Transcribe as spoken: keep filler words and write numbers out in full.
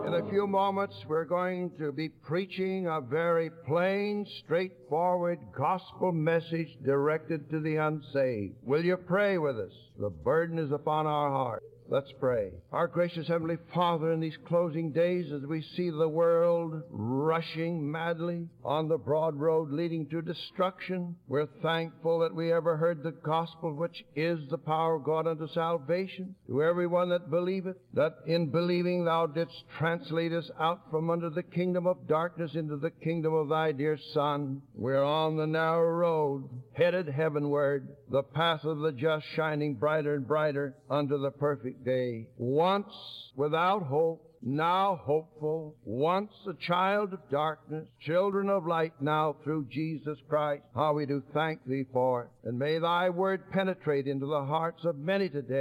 In a few moments, we're going to be preaching a very plain, straightforward gospel message directed to the unsaved. Will you pray with us? The burden is upon our heart. Let's pray. Our gracious Heavenly Father, in these closing days, as we see the world rushing madly on the broad road leading to destruction, we're thankful that we ever heard the gospel, which is the power of God unto salvation, to everyone that believeth, that in believing thou didst translate us out from under the kingdom of darkness into the kingdom of thy dear Son. We're on the narrow road, headed heavenward, the path of the just shining brighter and brighter unto the perfect day. Once without hope, now hopeful, once a child of darkness, children of light now through Jesus Christ. How we do thank thee for it. And may thy word penetrate into the hearts of many today.